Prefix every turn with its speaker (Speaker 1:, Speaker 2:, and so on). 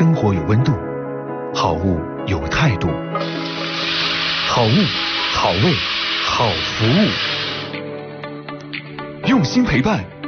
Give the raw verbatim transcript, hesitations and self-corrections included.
Speaker 1: 生活有温度，好物有态度，好物、好味、好服务，用心陪伴，